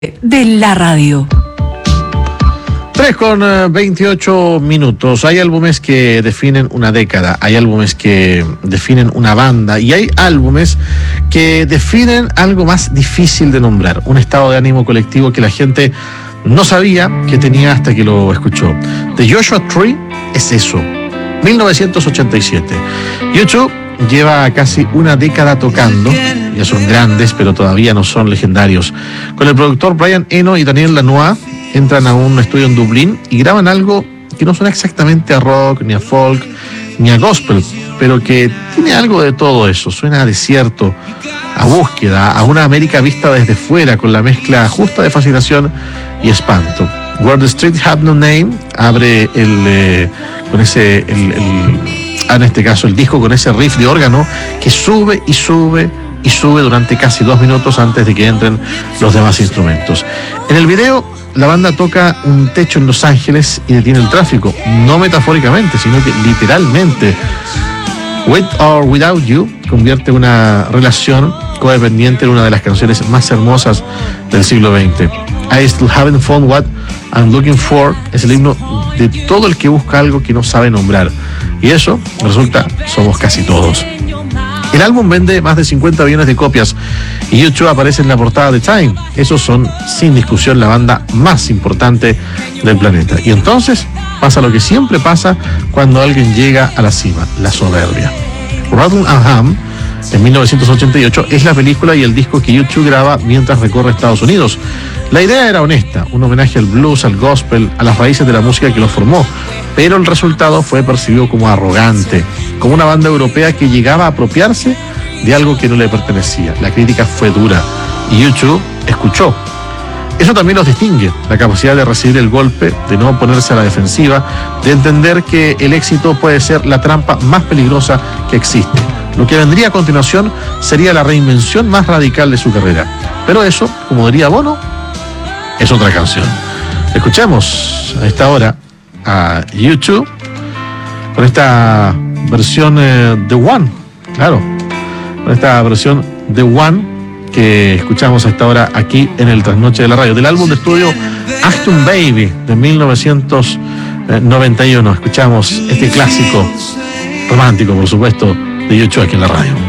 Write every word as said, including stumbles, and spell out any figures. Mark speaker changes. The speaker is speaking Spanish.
Speaker 1: de la radio.
Speaker 2: tres con veintiocho minutos. Hay álbumes que definen una década, hay álbumes que definen una banda y hay álbumes que definen algo más difícil de nombrar, un estado de ánimo colectivo que la gente no sabía que tenía hasta que lo escuchó. The Joshua Tree es eso, mil novecientos ochenta y siete. U dos lleva casi una década tocando, ya son grandes pero todavía no son legendarios. Con el productor Brian Eno y Daniel Lanois entran a un estudio en Dublín y graban algo que no suena exactamente a rock, ni a folk, ni a gospel, pero que tiene algo de todo eso. Suena a desierto, a búsqueda, a una América vista desde fuera, con la mezcla justa de fascinación y espanto. Where the Street Had No Name abre el eh, con ese el, el, en este caso el disco con ese riff de órgano que sube y sube y sube durante casi dos minutos antes de que entren los demás instrumentos. En el video la banda toca un techo en Los Ángeles y detiene el tráfico, no metafóricamente, sino que literalmente. With or Without You convierte una relación codependiente en una de las canciones más hermosas del siglo veinte. I Still Haven't Found What I'm Looking For es el himno de todo el que busca algo que no sabe nombrar. Y eso, resulta, somos casi todos. El álbum vende más de cincuenta millones de copias y U dos aparece en la portada de Time. Esos son, sin discusión, la banda más importante del planeta. Y entonces pasa lo que siempre pasa cuando alguien llega a la cima, la soberbia. Rotherham and Hum, en mil novecientos ochenta y ocho, es la película y el disco que U dos graba mientras recorre Estados Unidos. La idea era honesta, un homenaje al blues, al gospel, a las raíces de la música que los formó, pero el resultado fue percibido como arrogante, como una banda europea que llegaba a apropiarse de algo que no le pertenecía. La crítica fue dura y U dos escuchó. Eso también los distingue, la capacidad de recibir el golpe, de no ponerse a la defensiva, de entender que el éxito puede ser la trampa más peligrosa que existe. Lo que vendría a continuación sería la reinvención más radical de su carrera. Pero eso, como diría Bono, es otra canción. Escuchemos a esta hora a U dos con esta versión eh, The One, claro, con esta versión The One que escuchamos a esta hora aquí en el Trasnoche de la Radio, del álbum de estudio Achtung Baby de mil novecientos noventa y uno. Escuchamos este clásico romántico, por supuesto, de U dos aquí en la radio.